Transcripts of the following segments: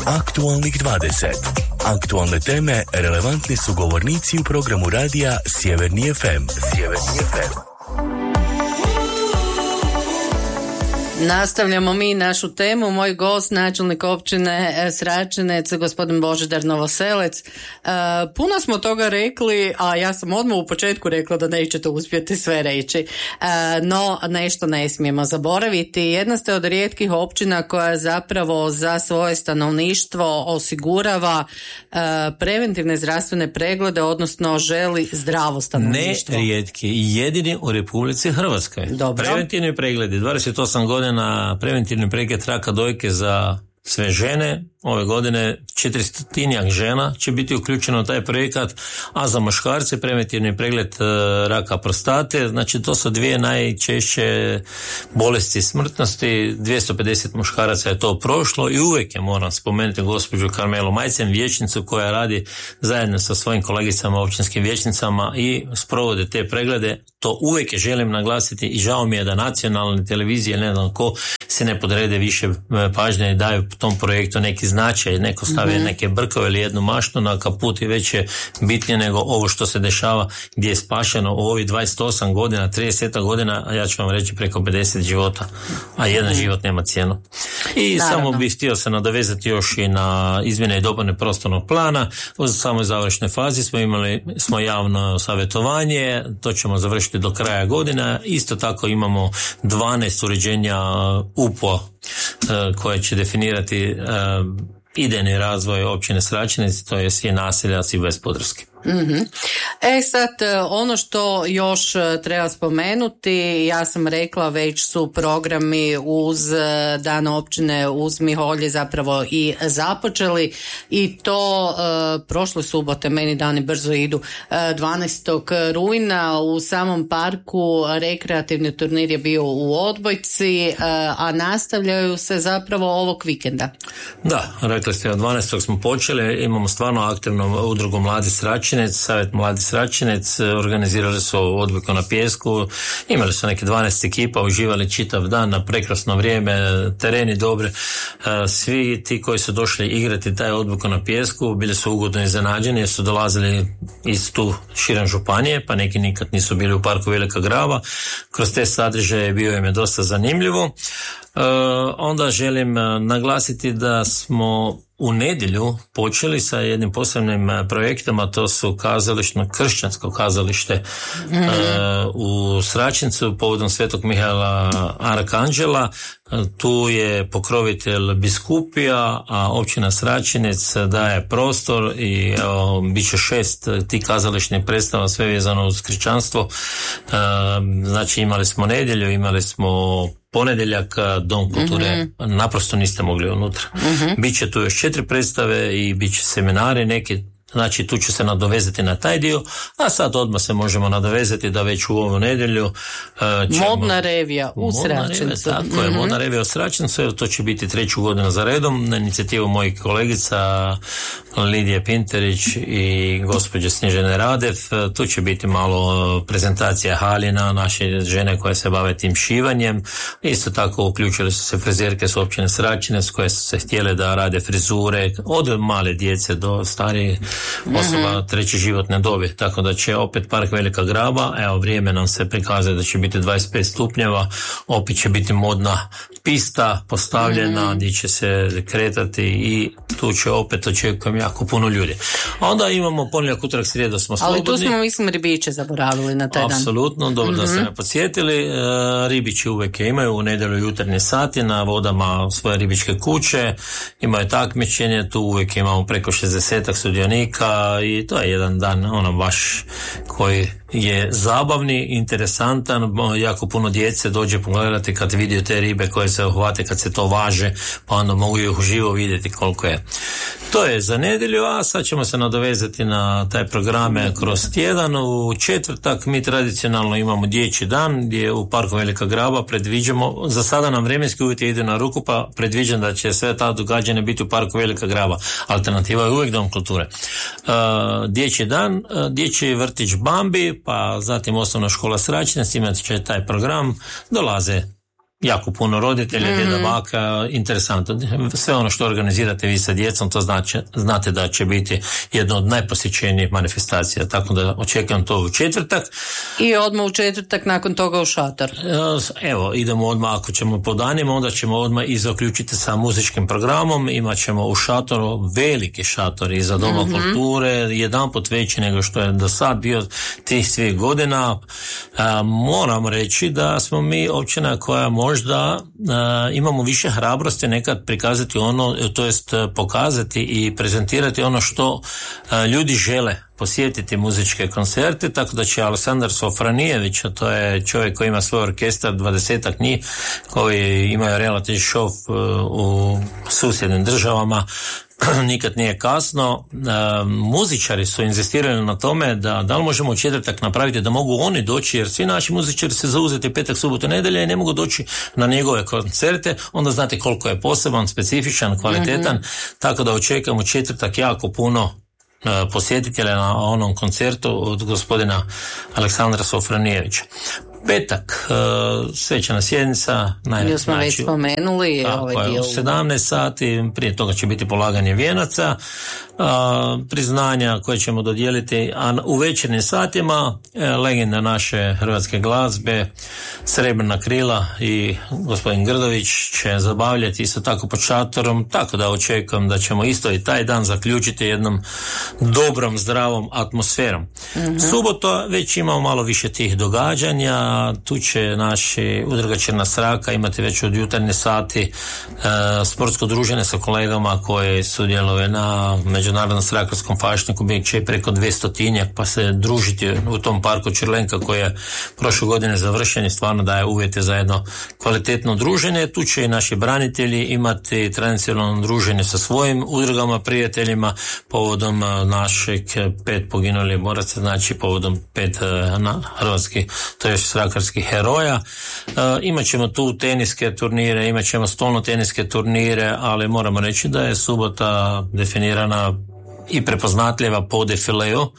Aktualnih 20. Aktualne teme relevantni su govornici u programu radija Sjeverni FM. Sjeverni FM. Nastavljamo mi našu temu. Moj gost, načelnik općine Sračinec, gospodin Božidar Novoselec. Puno smo toga rekli, a ja sam odmah u početku rekla da nećete uspjeti sve reći. No, nešto ne smijemo zaboraviti. Jedna ste od rijetkih općina koja zapravo za svoje stanovništvo osigurava preventivne zdravstvene preglede, odnosno želi zdravo stanovništvo. Ne rijetki, jedini u Republici Hrvatskoj. Dobro. Preventivni pregledi, 28 godina preventivni pregled raka dojke za sve žene. Ove godine 400 žena će biti uključeno u taj projekat, a za muškarce preventivni pregled raka prostate. Znači to su dvije najčešće bolesti smrtnosti. 250 muškaraca je to prošlo i uvijek je, moram spomenuti gospođu Karmelu Majcen, vijećnicu koja radi zajedno sa svojim kolegicama općinskim vijećnicama i sprovode te preglede. To uvijek želim naglasiti i žao mi je da nacionalne televizije, ne znam ko, se ne podrede više pažnje i daju tom projektu neki značaj, neko stavi neke brkove ili jednu maštu na kaput i već je bitnije nego ovo što se dešava gdje je spašeno u ovih 28 godina, 30 godina, a ja ću vam reći preko 50 života, a jedan život nema cijenu. I Naravno. Samo bih htio se nadovezati još i na izmjene i dopune prostornog plana. U samoj završnoj fazi smo javno savjetovanje, to ćemo završiti do kraja godina. Isto tako imamo 12 uređenja UPO koje će definirati idejni razvoj općine Sračinec, to je svi naselja, svi bez Podravske. Sad, ono što još treba spomenuti, ja sam rekla, već su programi uz Dan općine, uz Miholje zapravo i započeli i to prošle subote, meni dani brzo idu, 12. rujna u samom parku rekreativni turnir je bio u Odbojci, a nastavljaju se zapravo ovog vikenda. Da, rekli ste, od 12. smo počeli, imamo stvarno aktivnu udrugu Mladi Sračinec, Savjet Mladi Sračinec, organizirali su odbojku na pijesku, imali su neke 12 ekipa, uživali čitav dan na prekrasno vrijeme, tereni dobri, svi ti koji su došli igrati taj odbojku na pijesku bili su ugodno iznenađeni jer su dolazili iz tu širom županije, pa neki nikad nisu bili u parku Velika Grava. Kroz te sadržaje bio im je dosta zanimljivo. Onda želim naglasiti da smo u nedjelju počeli sa jednim posebnim projektom, a to su kršćansko kazalište u Sračincu povodom Svetog Mihaela Arkanđela. Tu je pokrovitelj biskupija, a općina Sračinec daje prostor i bit će 6 tih kazališnih predstava, sve vezano uz kršćanstvo. Znači imali smo nedjelju, imali smo ponedjeljak, Dom kulture, naprosto niste mogli unutra. Biće tu još 4 predstave i bit će seminari neki. Znači tu ću se nadovezati na taj dio, a sad odmah se možemo nadovezati da već u ovu nedjelju Modna revija u Sračincu. Tako je, Modna revija u Sračincu, to će biti 3. godinu za redom na inicijativu mojih kolegica Lidije Pinterić i gospođe Snježane Radev. Tu će biti malo prezentacija haljina, naše žene koje se bave tim šivanjem. Isto tako uključili su se frizerke s općine Sračinec koje su se htjele da rade frizure od male djece do starije osoba treće životne dobi, tako da će opet park Velika Graba, evo vrijeme nam se prikazuje da će biti 25 stupnjeva, opet će biti modna pista postavljena gdje će se kretati i tu će opet očekujem jako puno ljudi. A onda imamo ponedjeljak, utorak, srijedu smo slobodni. Ali tu smo, mislim, ribiće zaboravili na taj dan. Apsolutno, dobro da ste me podsjetili. Ribići uvijek imaju u nedjelju jutarnji sati na vodama svoje ribičke kuće, imaju takmičenje, tu uvijek imamo preko 60 sudionika i to je jedan dan baš koji je zabavni, interesantan, jako puno djece dođe pogledati kad vidio te ribe koje se uhvate, kad se to važe, pa onda mogu ih uživo vidjeti koliko je. To je za nedjelju, a sad ćemo se nadovezati na taj programe kroz tjedan. U četvrtak mi tradicionalno imamo dječji dan gdje u parku Velika Graba predviđamo, za sada nam vremenski uvjeti idu na ruku, pa predviđam da će sve ta događanja biti u parku Velika Graba. Alternativa je uvijek Dom kulture. Dječji dan, dječji vrtić Bambi, pa zatim osnovna škola Sračinec, imat će taj program, dolaze jako puno roditelja, djeda, baka, interesantno. Sve ono što organizirate vi sa djecom, to znate da će biti jedna od najposjećenijih manifestacija, tako da očekujem to u četvrtak. I odmah u četvrtak, nakon toga u šator. Evo, idemo odmah, ako ćemo po danima, onda ćemo odmah i zaključiti sa muzičkim programom. Imat ćemo u šatoru veliki šator iza Doma kulture, jedanput veći nego što je do sad bio tih svih godina. Moram reći da smo mi općina koja možda imamo više hrabrosti nekad prikazati ono, to jest pokazati i prezentirati ono što ljudi žele posjetiti muzičke koncerte, tako da će Aleksandar Sofranijević, a to je čovjek koji ima svoj orkestar, 20-ak njih, koji imaju relativni šov u susjednim državama, nikad nije kasno. Muzičari su inzistirali na tome da li možemo u četvrtak napraviti da mogu oni doći, jer svi naši muzičari se zauzeti petak, subotu, nedjelja i ne mogu doći na njegove koncerte, onda znate koliko je poseban, specifičan, kvalitetan, tako da očekujemo četvrtak jako puno posjetitelja na onom koncertu od gospodina Aleksandra Sofranijevića. Petak, svečana sjednica. Nju smo već spomenuli. U 17 sati, prije toga će biti polaganje vijenaca, priznanja koje ćemo dodijeliti, a u večernjim satima legenda naše hrvatske glazbe, Srebrna krila i gospodin Grdović će zabavljati isto tako pod šatorom, tako da očekujem da ćemo isto i taj dan zaključiti jednom dobrom, zdravom atmosferom. Subota već imamo malo više tih događanja, tu će naši Udruga Crna Sraka imati već od jutarnje sati sportsko druženje sa kolegama koje sudjeluju na Međunarodnom srakarskom fašniku, bit će preko 200-tinjak, pa se družiti u tom parku Čerlenka koji je prošle godine završen i stvarno daje uvjete za jedno kvalitetno druženje. Tu će i naši branitelji imati tradicionalno druženje sa svojim udrugama, prijateljima povodom našeg 5 poginulih boraca, znači povodom 5 hrvatskih, to je srakarskih heroja. Imat ćemo tu teniske turnire, imat ćemo stolno teniske turnire, ali moramo reći da je subota definirana i prepoznatljiva po defileu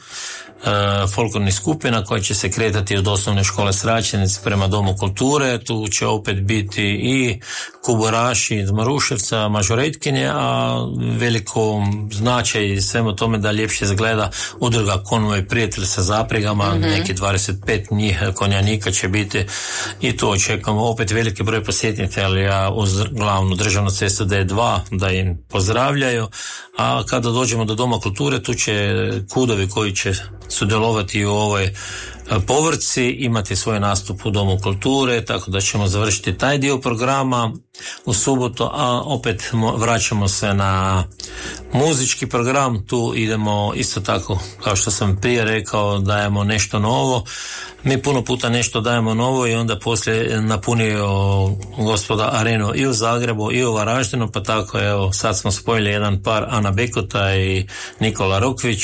folklornih skupina koja će se kretati od osnovne škole Sračinec prema Domu kulture. Tu će opet biti i kuburaši iz Maruševca, mažoretkinje, a veliko značaj svemu tome da ljepše izgleda udruga Konvoj prijatelj sa zapregama, neki 25 njih konjanika će biti i tu očekujemo opet veliki broj posjetitelja uz glavnu državnu cestu D2 da im pozdravljaju, a kada dođemo do Doma kulture tu će kudovi koji će sudjelovati u ovoj povrci, imati svoj nastup u Domu kulture, tako da ćemo završiti taj dio programa u subotu, a opet vraćamo se na muzički program. Tu idemo isto tako, kao što sam prije rekao, dajemo nešto novo. Mi puno puta nešto dajemo novo i onda poslije napunio gospoda arenu i u Zagrebu i u Varaždinu, pa tako evo sad smo spojili jedan par, Ana Bekota i Nikola Rokvić.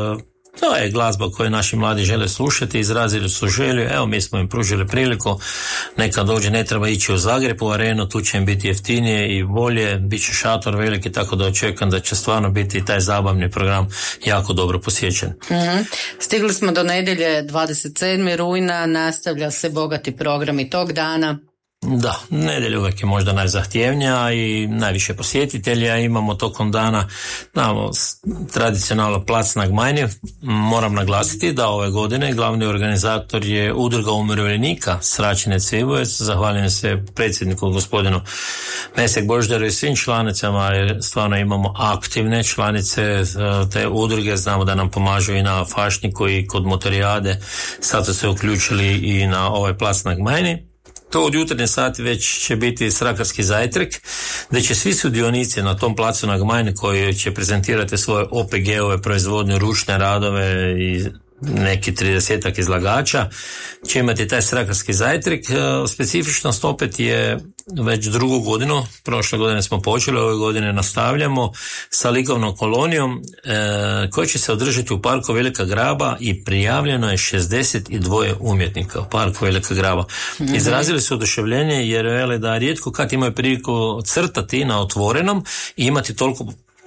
To je glazba koju naši mladi žele slušati, izrazili su želju, evo mi smo im pružili priliku, neka dođe, ne treba ići u Zagreb u arenu, tu će im biti jeftinije i bolje, bit će šator veliki, tako da očekujem da će stvarno biti taj zabavni program jako dobro posjećen. Stigli smo do nedjelje 27. rujna, nastavlja se bogati program i tog dana. Da, nedjelja uvijek je možda najzahtjevnija i najviše posjetitelja imamo tokom dana. Tradicionalno plac na Gmajni. Moram naglasiti da ove godine glavni organizator je Udruga umirovljenika Sračinec Vibovec. Zahvaljujem se predsjedniku gospodinu Mesek Boždaru i svim članicama, jer stvarno imamo aktivne članice te udruge. Znamo da nam pomažu i na Fašniku i kod Motorijade. Sad su se uključili i na ovaj plac na Gmajni. To od jutarnje sati već će biti srakarski zajtrk, gdje će svi sudionici na tom placu na Gmajni koji će prezentirati svoje OPG-ove, proizvodnje, ručne radove i neki 30-ak izlagača, će imati taj srakarski zajtrk. Specifičnost opet je već drugu godinu, prošle godine smo počeli, ove godine nastavljamo sa likovnom kolonijom koja će se održati u parku Velika Graba i prijavljeno je 62 umjetnika u parku Velika Graba. Izrazili su oduševljenje jer vele da rijetko kad imaju priliku crtati na otvorenom i imati toliko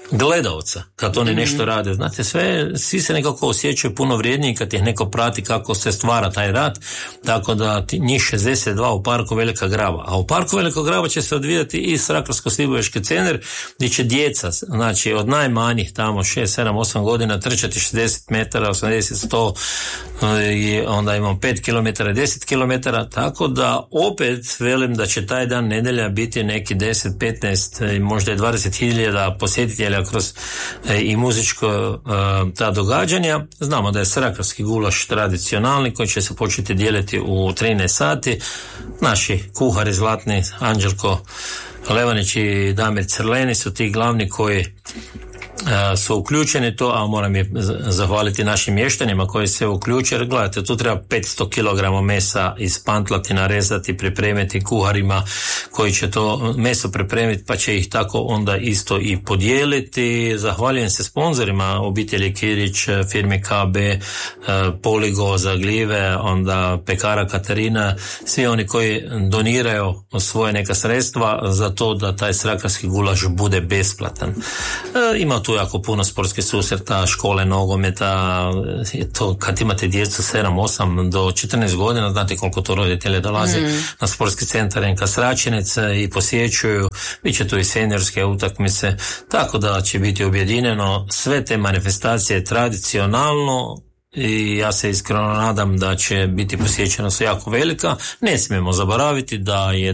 gledalca kad oni nešto rade. Znate, svi se nekako osjećaju puno vrijedniji kad ih neko prati kako se stvara taj rad, tako da njih 62 u parku Velika Graba. A u parku Velikog Graba će se odvijati i Srakarsko-Slivovečki centar gdje će djeca, znači od najmanjih tamo 6, 7, 8 godina trčati 60 metara, 80, 100 i onda imamo 5 km, 10 km, tako da opet velim da će taj dan nedjelja biti neki 10, 15 i možda i 20.000 posjetitelja kroz i muzičko ta događanja. Znamo da je srakarski gulaš tradicionalni koji će se početi dijeliti u 13 sati. Naši kuhari zlatni Anđelko Levanić i Damir Crleni su ti glavni koji su uključeni to, a moram je zahvaliti našim mještanima koji se uključe, jer gledajte, tu treba 500 kg mesa ispantlati, narezati, pripremiti kuharima koji će to meso pripremiti, pa će ih tako onda isto i podijeliti. Zahvaljujem se sponzorima obitelji Kirić, firmi KB, Poligo za gljive, onda pekara Katarina, svi oni koji doniraju svoje neka sredstva za to da taj srakarski gulaš bude besplatan. Ima tu jako puno sportskih susreta, škole nogometa, to kad imate djecu 7, 8 do 14 godina, znate koliko to roditelje dolaze na sportski centar NK Sračinec i posjećuju, bit će tu i seniorske utakmice, tako da će biti objedinjeno sve te manifestacije tradicionalno. I ja se iskreno nadam da će biti posjećenost jako velika. Ne smijemo zaboraviti da je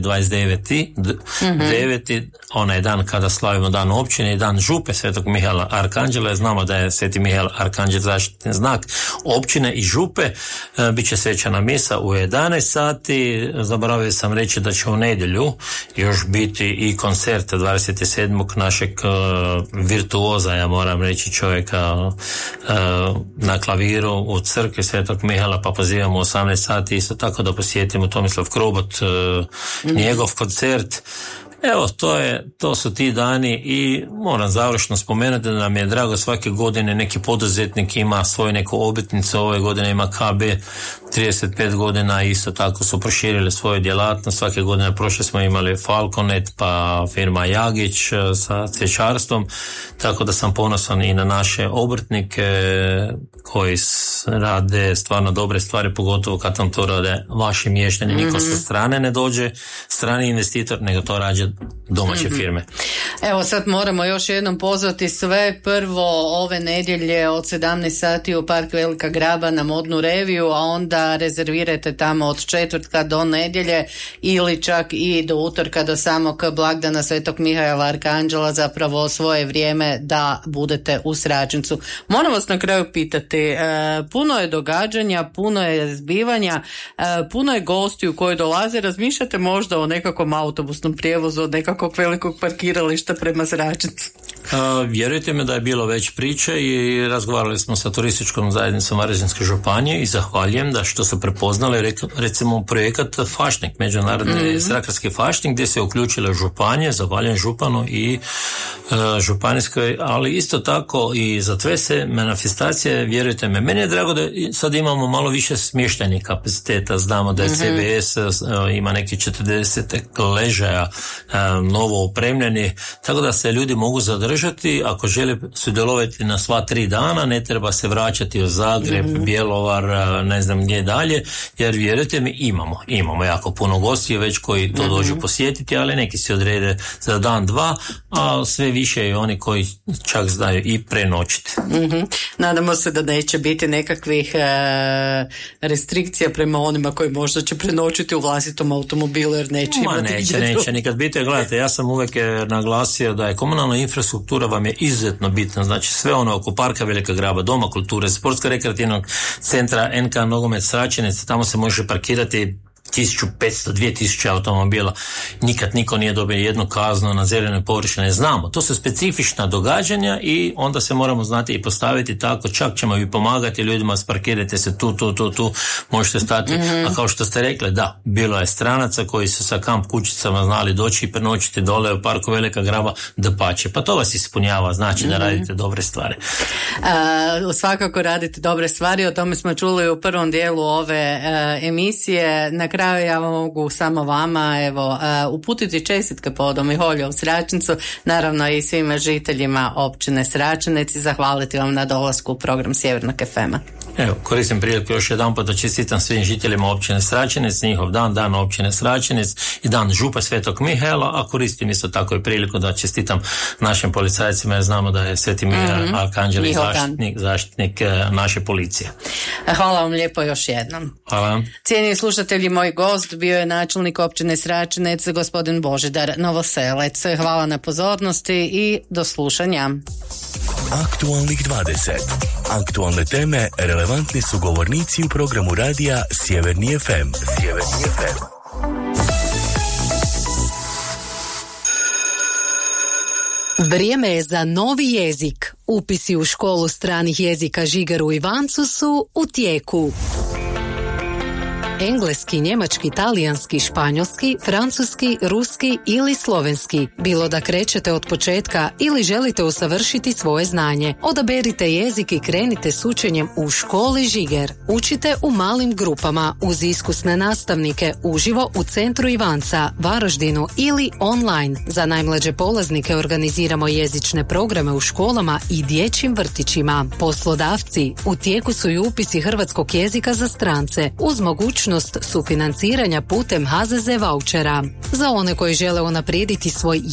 29. onaj dan kada slavimo dan općine i dan župe Svetog Mihaela Arkanđela. Znamo da je Sveti Mihael Arkanđel zaštitni znak općine i župe. Biće svečana misa u 11 sati. Zaboravio sam reći da će u nedjelju još biti i koncert 27. našeg virtuoza, ja moram reći, čovjeka na klaviru u crkvi Svetog Mihaela, pa pozivamo u 18 sati isto tako da posjetimo Tomislav Krobot, njegov koncert. Evo, to su ti dani i moram završno spomenuti da nam je drago svake godine neki poduzetnik ima svoju neku obljetnicu. Ove godine ima KB 35 godina, isto tako su proširili svoju djelatnost. Svake godine prošle smo imali Falconet, pa firma Jagić sa cvjećarstvom, tako da sam ponosan i na naše obrtnike koji rade stvarno dobre stvari, pogotovo kad nam to rade vaši mještani. Niko sa strane ne dođe, strani investitor, nego to rađe domaće firme. Evo sad moramo još jednom pozvati sve. Prvo ove nedjelje od 17 sati u Park Velika Graba na modnu reviju, a onda rezervirajte tamo od četvrtka do nedjelje ili čak i do utorka do samog blagdana Svetog Mihaela Arkanđela, zapravo svoje vrijeme da budete u Sračincu. Moram vas na kraju pitati, puno je događanja, puno je zbivanja, puno je gostiju koji dolaze. Razmišljate možda o nekakvom autobusnom prijevozu od nekakvog velikog parkirališta prema Sračincu? Vjerujte me da je bilo već priče i razgovarali smo sa turističkom zajednicom Varaždinske županije i zahvaljujem da što su prepoznali recimo projekat Fašnik, međunarodni srakarski fašnik, gdje se uključile županije, zahvaljujem županu i županijskoj, ali isto tako i za sve se manifestacije, vjerujte me. Meni je drago da sad imamo malo više smještajnih kapaciteta, znamo da je CBS ima neki 40 ležaja novo opremljeni, tako da se ljudi mogu zadržati. Ako žele sudjelovati na sva 3 dana, ne treba se vraćati u Zagreb, Bjelovar, ne znam gdje dalje, jer vjerujte mi, imamo jako puno gostiju već koji to dođu posjetiti, ali neki se odrede za dan, 2, a sve više i oni koji čak znaju i prenoćiti. Nadamo se da neće biti nekakvih restrikcija prema onima koji možda će prenoćiti u vlastitom automobilu, jer neće imati neće nikad biti. Gledajte, ja sam uvijek naglasio da je komunalna infrastruktura vam je izuzetno bitna, znači sve ono oko Parka Velika Graba, Doma kulture, Sportsko-rekreativnog centra NK Nogomet Sračinec, tamo se može parkirati 1500-2000 automobila. Nikad niko nije dobio jednu kaznu na zelenoj površini. Znamo, to su specifična događanja i onda se moramo znati i postaviti tako, čak ćemo i pomagati ljudima, sparkirajte se tu, možete stati. A kao što ste rekli, da, bilo je stranaca koji su sa kamp kućicama znali doći i prenoćiti dole u Parku Velika Graba, dapače. Pa to vas ispunjava, znači da radite dobre stvari. Svakako radite dobre stvari, o tome smo čuli u prvom dijelu ove emisije. Na kraju kraju ja mogu samo vama uputiti čestitke povodom Miholja u Sračincu, naravno i svim žiteljima općine Sračinec i zahvaliti vam na dolasku u program Sjevernog FM-a. Evo, koristim priliku još jedan put da čestitam svim žiteljima općine Sračinec, njihov dan općine Sračinec i dan župa Svetog Mihaela, a koristim isto tako i priliku da čestitam našim policajcima jer znamo da je Sveti Mihael arkanđel i zaštitnik naše policije. Hvala vam lijepo još jednom. Hvala. Cijenjeni slušatelji, moj gost bio je načelnik općine Sračinec, gospodin Božidar Novoselec. Hvala na pozornosti i do slušanja. Aktualnih 20. Aktualne teme relevantni su govornici u programu radija Sjeverni FM. Sjeverni FM. Vrijeme je za novi jezik. Upisi u školu stranih jezika Žigar u Ivancu su u tijeku. Engleski, njemački, talijanski, španjolski, francuski, ruski ili slovenski. Bilo da krećete od početka ili želite usavršiti svoje znanje. Odaberite jezik i krenite s učenjem u školi Žiger. Učite u malim grupama uz iskusne nastavnike uživo u centru Ivanca, Varaždinu ili online. Za najmlađe polaznike organiziramo jezične programe u školama i dječjim vrtićima. Poslodavci, u tijeku su i upisi hrvatskog jezika za strance uz mogućnost sufinanciranja putem HZZ vouchera. Za one koji žele unaprijediti svoj